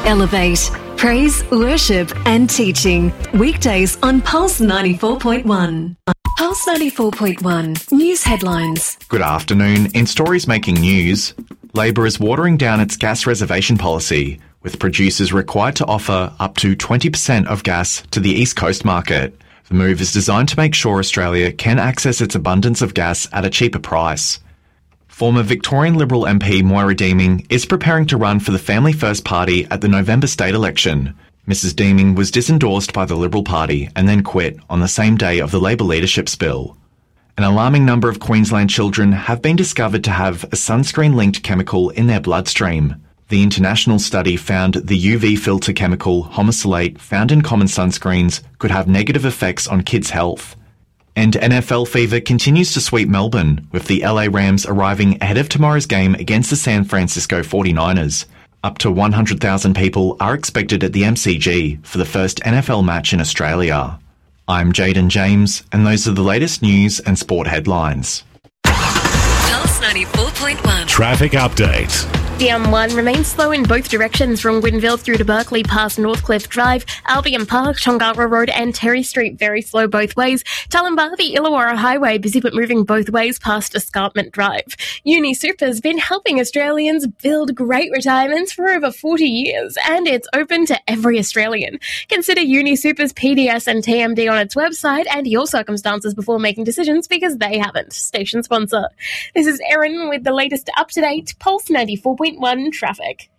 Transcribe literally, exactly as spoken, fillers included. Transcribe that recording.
Elevate. Praise, worship and teaching. Weekdays on Pulse ninety-four point one. Pulse ninety-four point one. News headlines. Good afternoon. In stories making news, Labor is watering down its gas reservation policy, with producers required to offer up to twenty percent of gas to the East Coast market. The move is designed to make sure Australia can access its abundance of gas at a cheaper price. Former Victorian Liberal M P Moira Deeming is preparing to run for the Family First Party at the November state election. Missus Deeming was disendorsed by the Liberal Party and then quit on the same day of the Labor leadership spill. An alarming number of Queensland children have been discovered to have a sunscreen-linked chemical in their bloodstream. The international study found the U V filter chemical homosalate found in common sunscreens could have negative effects on kids' health. And N F L fever continues to sweep Melbourne, with the L A Rams arriving ahead of tomorrow's game against the San Francisco forty-niners. Up to one hundred thousand people are expected at the M C G for the first N F L match in Australia. I'm Jaden James, and those are the latest news and sport headlines. Pulse ninety-four point one. Traffic update. The M one remains slow in both directions from Gwynville through to Berkeley past Northcliffe Drive, Albion Park, Shongara Road and Terry Street very slow both ways. Tallumbaa, the Illawarra Highway busy but moving both ways past Escarpment Drive. UniSuper's been helping Australians build great retirements for over forty years, and it's open to every Australian. Consider UniSuper's P D S and T M D on its website and your circumstances before making decisions, because they haven't. Station sponsor. This is Erin with the latest up-to-date Pulse ninety-four point one traffic.